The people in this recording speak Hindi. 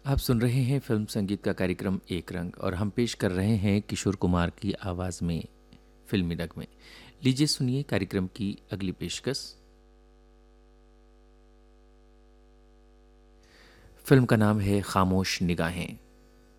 आप सुन रहे हैं फिल्म संगीत का कार्यक्रम एक रंग और हम पेश कर रहे हैं किशोर कुमार की आवाज़ में फिल्मी नगमे। लीजिए सुनिए कार्यक्रम की अगली पेशकश। फिल्म का नाम है खामोश निगाहें।